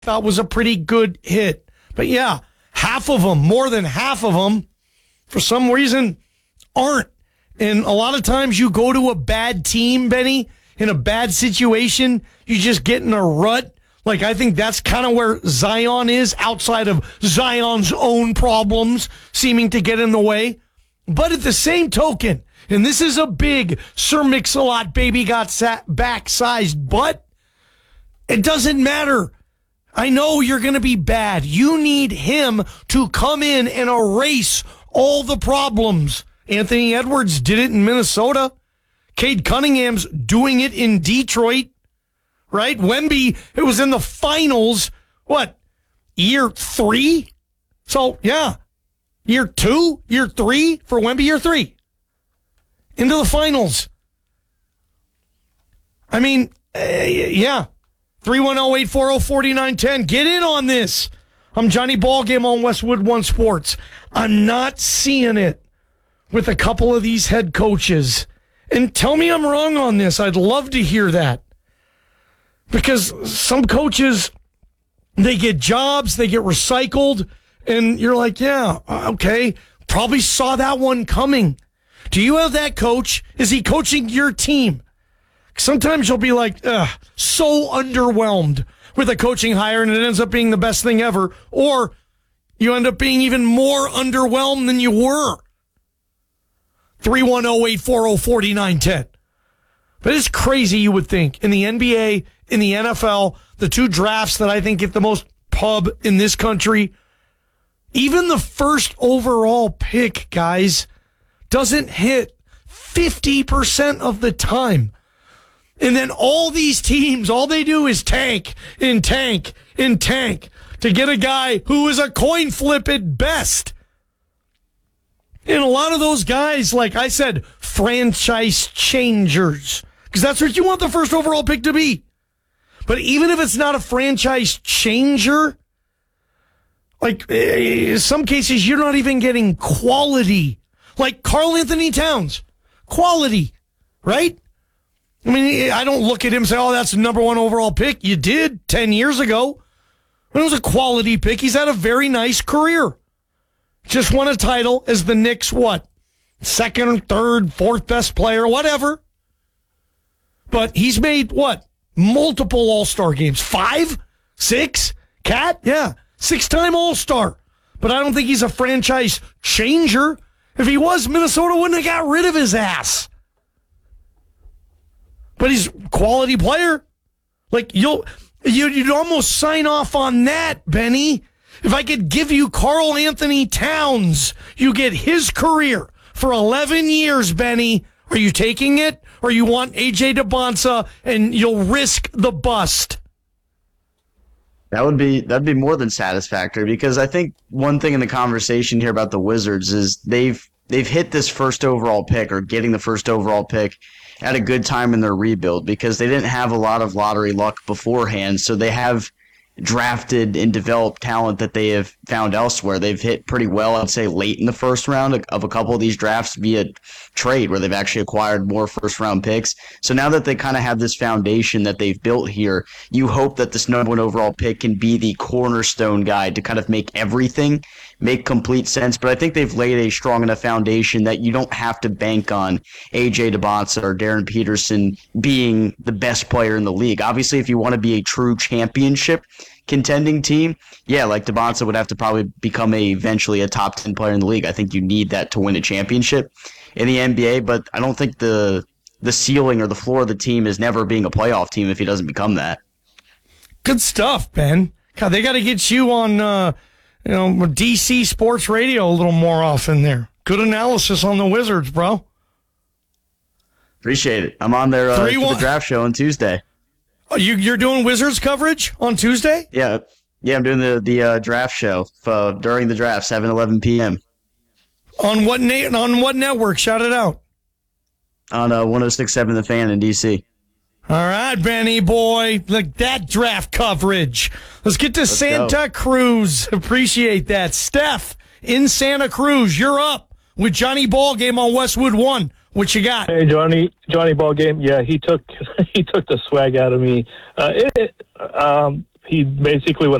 thought was a pretty good hit. But yeah, half of them, more than half of them, for some reason, aren't. And a lot of times you go to a bad team, Benny, in a bad situation, you just get in a rut. Like, I think that's kind of where Zion is, outside of Zion's own problems seeming to get in the way. But at the same token, and this is a big Sir Mix-a-Lot baby got back-sized butt, it doesn't matter. I know you're going to be bad. You need him to come in and erase all the problems. Anthony Edwards did it in Minnesota. Cade Cunningham's doing it in Detroit, right? Wemby, it was in the finals, year 3? So, yeah, year 2, year 3 for Wemby, year 3. Into the finals. I mean, yeah. 310-840-4910. Get in on this. I'm Johnny Ballgame on Westwood One Sports. I'm not seeing it with a couple of these head coaches. And tell me I'm wrong on this. I'd love to hear that. Because some coaches, they get jobs, they get recycled, and you're like, yeah, okay, probably saw that one coming. Do you have that coach? Is he coaching your team? Sometimes you'll be like, so underwhelmed with a coaching hire, and it ends up being the best thing ever. Or you end up being even more underwhelmed than you were. 310-840-4910. But it's crazy, you would think. In the NBA, in the NFL, the two drafts that I think get the most pub in this country, even the first overall pick, guys, doesn't hit 50% of the time. And then all these teams, all they do is tank and tank and tank to get a guy who is a coin flip at best. And a lot of those guys, like I said, franchise changers, because that's what you want the first overall pick to be. But even if it's not a franchise changer, like in some cases, you're not even getting quality. Like Karl Anthony Towns, quality, right? I mean, I don't look at him and say, oh, that's the number one overall pick. You did 10 years ago. It was a quality pick. He's had a very nice career. Just won a title as the Knicks, second or third, fourth best player, whatever. But he's made, multiple All-Star games. 5? 6? Cat? Yeah. 6-time All-Star. But I don't think he's a franchise changer. If he was, Minnesota wouldn't have got rid of his ass. But he's a quality player. Like, you'd almost sign off on that, Benny. If I could give you Karl Anthony Towns, you get his career for 11 years, Benny. Are you taking it? Or you want A.J. DeBonsa and you'll risk the bust? That'd be more than satisfactory, because I think one thing in the conversation here about the Wizards is they've hit this first overall pick, or getting the first overall pick, at a good time in their rebuild, because they didn't have a lot of lottery luck beforehand. So they have drafted and developed talent that they have found elsewhere. They've hit pretty well, I'd say, late in the first round of a couple of these drafts via trade, where they've actually acquired more first-round picks. So now that they kind of have this foundation that they've built here, you hope that this number one overall pick can be the cornerstone guy to kind of make everything make complete sense. But I think they've laid a strong enough foundation that you don't have to bank on A.J. DeBonsa or Darren Peterson being the best player in the league. Obviously, if you want to be a true championship contending team, yeah, like DeBonsa would have to probably become eventually a top 10 player in the league. I think you need that to win a championship in the NBA, but I don't think the ceiling or the floor of the team is never being a playoff team if he doesn't become that. Good stuff, Ben. God, they got to get you on DC Sports Radio a little more often there. Good analysis on the Wizards, bro. Appreciate it. I'm on there for the draft show on Tuesday. Oh, you're doing Wizards coverage on Tuesday? Yeah, I'm doing the draft show during the draft, 7-11 p.m. On what network? Shout it out. On 106.7 The Fan in D.C. All right, Benny boy. Look, that draft coverage. Let's get to Santa Cruz. Appreciate that. Steph in Santa Cruz, you're up with Johnny Ballgame on Westwood One. What you got? Hey, Johnny Ballgame. Yeah, he took the swag out of me. he basically what